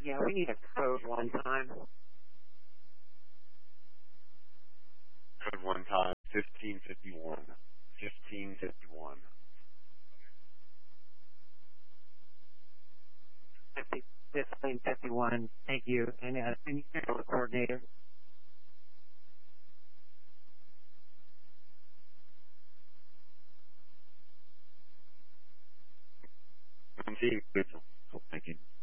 Yeah, we need a code one time. Code one time, 1551. 1551. 1551. Thank you. And you know the coordinator. I'm seeing good. Thank you.